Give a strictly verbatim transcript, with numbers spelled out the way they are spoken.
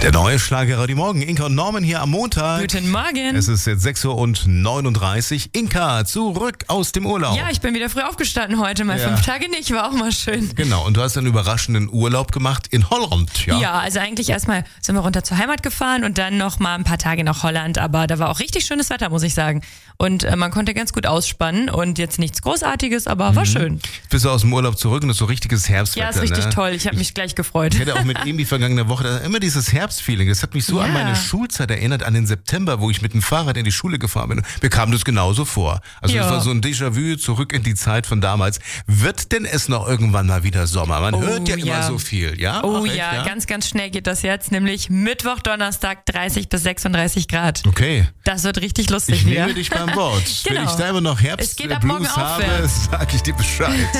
Der neue Schlager heute Morgen. Inka und Norman hier am Montag. Guten Morgen. Es ist jetzt sechs Uhr neununddreißig. Inka, zurück aus dem Urlaub. Ja, ich bin wieder früh aufgestanden heute. Mal Ja. fünf Tage nicht, war auch mal schön. Genau, und du hast einen überraschenden Urlaub gemacht in Holland, ja? Ja, also eigentlich erstmal sind wir runter zur Heimat gefahren und dann noch mal ein paar Tage nach Holland. Aber da war auch richtig schönes Wetter, muss ich sagen. Und äh, man konnte ganz gut ausspannen und jetzt nichts Großartiges, aber war schön. Jetzt bist du aus dem Urlaub zurück und das ist so richtiges Herbstwetter. Ja, ist richtig ne? toll. Ich habe mich gleich gefreut. Ich hätte auch mit ihm die vergangene Woche da immer dieses Herbstfeeling. Das hat mich so Ja. an meine Schulzeit erinnert, an den September, wo ich mit dem Fahrrad in die Schule gefahren bin. Mir kam das genauso vor. Also Ja. es war so ein Déjà-vu zurück in die Zeit von damals. Wird denn es noch irgendwann mal wieder Sommer? Man Oh, hört ja, ja. immer so viel, ja? Oh Ach, echt, ja, ganz, ganz schnell geht das jetzt. Nämlich Mittwoch, Donnerstag dreißig bis sechsunddreißig Grad. Okay. Das wird richtig lustig Ich wieder. nehme dich beim Wort. Wenn Genau. ich selber noch Es geht ab morgen Herbstblues aufwärts. habe, sag ich dir Bescheid.